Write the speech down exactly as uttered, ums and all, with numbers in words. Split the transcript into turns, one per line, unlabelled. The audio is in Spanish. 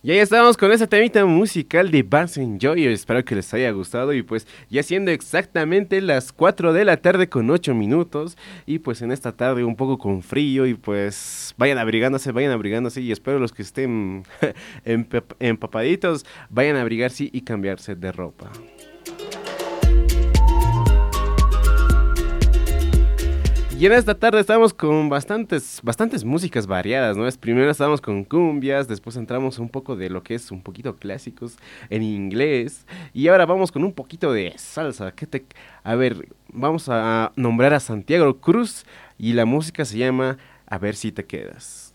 Y ahí estamos con ese temita musical de Vance Joy. Espero que les haya gustado. Y pues ya siendo exactamente las cuatro de la tarde con ocho minutos. Y pues en esta tarde un poco con frío. Y pues vayan abrigándose, vayan abrigándose. Y espero los que estén empap- empapaditos vayan a abrigarse y cambiarse de ropa. Y en esta tarde estamos con bastantes, bastantes músicas variadas, ¿no? Es, primero estamos con cumbias, después entramos un poco de lo que es un poquito clásicos en inglés, y ahora vamos con un poquito de salsa. ¿Qué te... A ver, vamos a nombrar a Santiago Cruz, y la música se llama A ver si te quedas.